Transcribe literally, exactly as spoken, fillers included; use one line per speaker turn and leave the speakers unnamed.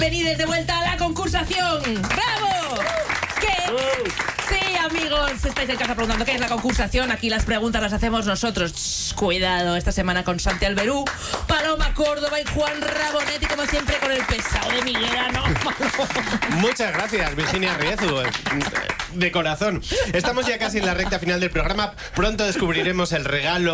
Bienvenidos de vuelta a la concursación. ¡Bravo! ¿Qué? Sí, amigos, estáis en casa preguntando qué es la concursación. Aquí las preguntas las hacemos nosotros. Shh, cuidado, esta semana con Santi Alberú, Paloma Córdoba y Juan Rabonetti, como siempre, con el pesado de Miguel Ano.
Muchas gracias, Virginia Riezu. De corazón. Estamos ya casi en la recta final del programa. Pronto descubriremos el regalo